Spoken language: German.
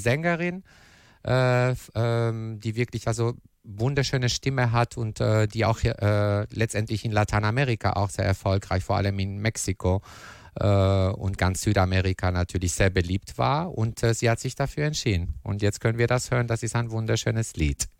Sängerin, die wirklich also wunderschöne Stimme hat und die auch letztendlich in Lateinamerika auch sehr erfolgreich, vor allem in Mexiko und ganz Südamerika natürlich sehr beliebt war. Und sie hat sich dafür entschieden. Und jetzt können wir das hören. Das ist ein wunderschönes Lied.